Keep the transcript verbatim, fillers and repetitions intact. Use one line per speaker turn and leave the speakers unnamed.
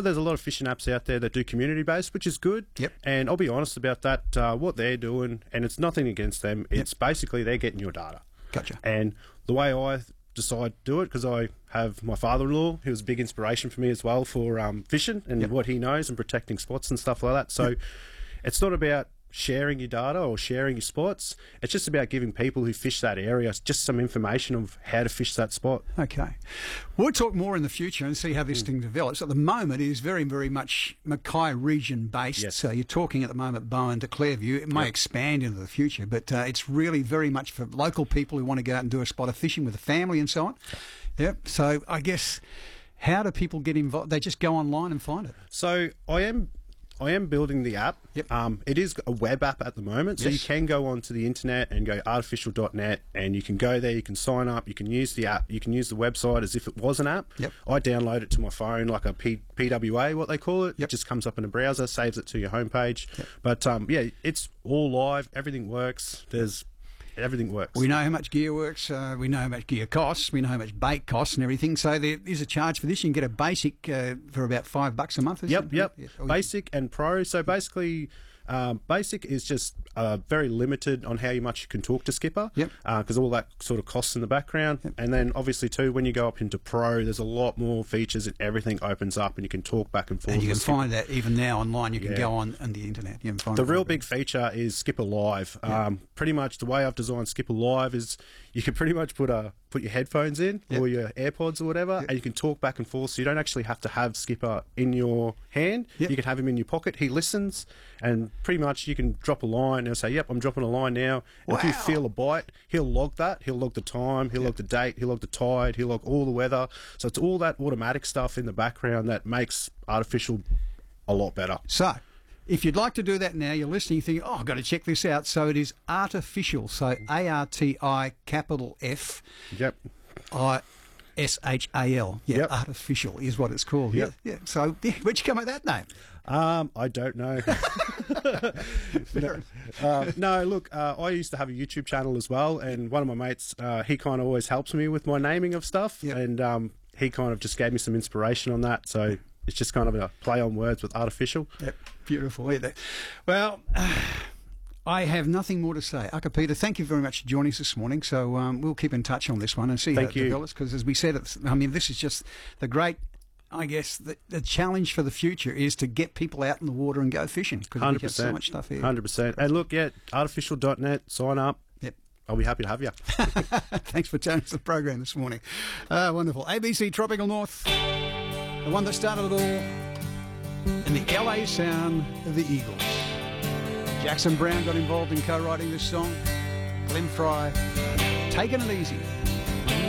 However, there's a lot of fishing apps out there that do community-based, which is good.
Yep.
And I'll be honest about that. Uh, what they're doing, and it's nothing against them, it's
Yep.
basically they're getting your data.
Gotcha.
And the way I decide to do it, because I have my father-in-law, who was a big inspiration for me as well for um, fishing and
Yep.
what he knows and protecting spots and stuff like that. So
Yep.
it's not about sharing your data or sharing your spots. It's just about giving people who fish that area just some information of how to fish that spot.
Okay. We'll talk more in the future and see how this thing develops. At the moment, it is very, very much Mackay region based.
Yes.
So you're talking at the moment Bowen to Clairview. It may
Yep.
expand into the future, but uh, it's really very much for local people who want to go out and do a spot of fishing with a family and so on. Yep. So I guess, how do people get involved? They just go online and find it.
So I am I am building the app.
Yep.
Um, it is a web app at the moment, so
Yes.
you can go onto the internet and go artificial dot net, and you can go there, you can sign up, you can use the app, you can use the website as if it was an app.
Yep.
I download it to my phone like a P- PWA, what they call it.
Yep.
It just comes up in a browser, saves it to your homepage.
Yep.
But um, yeah, it's all live, everything works, there's everything works.
We know how much gear works. Uh, we know how much gear costs. We know how much bait costs and everything. So there is a charge for this. You can get a basic uh, for about five bucks a month. Isn't
Yep,
it?
yep.
Yeah. Oh,
Basic and Pro. So basically, um, Basic is just uh, very limited on how much you can talk to Skipper.
Yep.
Because all that sort of costs in the background.
Yep.
And then obviously too, when you go up into Pro, there's a lot more features and everything opens up, and you can talk back and forth.
And you can
with Skipper.
find that even now online. You can
Yeah.
go on on the internet. You can find
The
it
real
right
big feature is Skipper Live. Um, pretty much the way I've designed Skipper Live is you can pretty much put a put your headphones in
Yep.
or your AirPods or whatever,
Yep.
and you can talk back and forth. So you don't actually have to have Skipper in your hand.
Yep.
You can have him in your pocket. He listens, and pretty much you can drop a line and say, "Yep, I'm dropping a line now." And if you
Wow.
feel a bite, he'll log that. He'll log the time. He'll log the date. He'll log the tide. He'll log all the weather. So it's all that automatic stuff in the background that makes artificial a lot better.
So, if you'd like to do that now, you're listening, you think, oh, I've got to check this out. So it is Artificial. So A R T I capital F
Yep.
I S H A L. Yeah,
Yep.
Artificial is what it's called.
Yep.
Yeah, yeah. So yeah, where'd you come up with that name?
Um, I don't know. no, uh, no, look, uh, I used to have a YouTube channel as well, and one of my mates, uh, he kind of always helps me with my naming of stuff,
Yep.
and um, he kind of just gave me some inspiration on that. So it's just kind of a play on words with artificial.
Yep, beautiful. Yeah. Well, I have nothing more to say. Aka Peter, thank you very much for joining us this morning. So um, we'll keep in touch on this one and see
Thank
how it
you.
develops. Because as we said, it's, I mean, this is just the great. I guess the, the challenge for the future is to get people out in the water and go fishing because we
Hundred
have so
percent,
much stuff here.
hundred percent. And look, yeah, artificial dot net, sign up.
Yep.
I'll be happy to have you.
Thanks for joining us the program this morning. Uh, wonderful. A B C Tropical North, the one that started it all, and the L A sound of the Eagles. Jackson Brown got involved in co-writing this song. Glenn Fry, Taking It Easy.